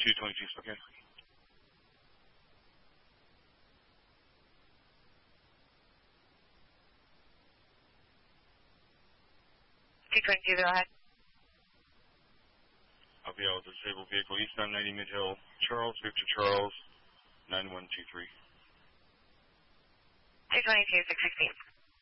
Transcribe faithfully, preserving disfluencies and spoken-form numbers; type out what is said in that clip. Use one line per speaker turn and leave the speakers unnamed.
two twenty-two, okay.
two twenty-two, go ahead.
I'll be able to disable vehicle eastbound ninety Mid-Hill, Charles, Victor Charles, nine one two three.
two twenty-two, six sixteen.